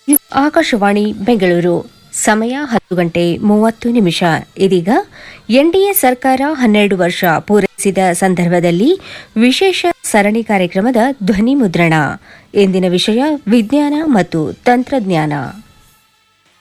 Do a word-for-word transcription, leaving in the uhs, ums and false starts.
ಆಕಾಶವಾಣಿ ಬೆಂಗಳೂರು ಸಮಯ ಹತ್ತು ಗಂಟೆ ಮೂವತ್ತು ನಿಮಿಷ. ಇದೀಗ ಎನ್ಡಿಎ ಸರ್ಕಾರ ಹನ್ನೆರಡು ವರ್ಷ ಪೂರೈಸಿದ ಸಂದರ್ಭದಲ್ಲಿ ವಿಶೇಷ ಸರಣಿ ಕಾರ್ಯಕ್ರಮದ ಧ್ವನಿ ಮುದ್ರಣ. ಇಂದಿನ ವಿಷಯ ವಿಜ್ಞಾನ ಮತ್ತು ತಂತ್ರಜ್ಞಾನ.